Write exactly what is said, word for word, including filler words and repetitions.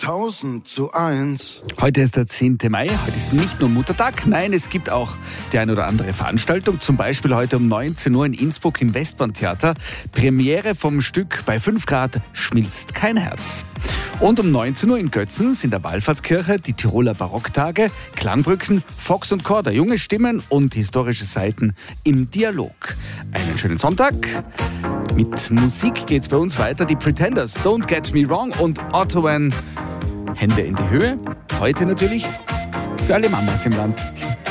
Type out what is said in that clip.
tausend zu eins. Heute ist der zehnte Mai, heute ist nicht nur Muttertag, nein, es gibt auch die ein oder andere Veranstaltung, zum Beispiel heute um neunzehn Uhr in Innsbruck im Westbahntheater, Premiere vom Stück Bei fünf Grad schmilzt kein Herz. Und um neunzehn Uhr in Götzens in der Wallfahrtskirche die Tiroler Barocktage, Klangbrücken, Fox und Korda, junge Stimmen und historische Seiten im Dialog. Einen schönen Sonntag. Mit Musik geht's bei uns weiter. Die Pretenders, Don't Get Me Wrong und Otto Van, Hände in die Höhe. Heute natürlich für alle Mamas im Land.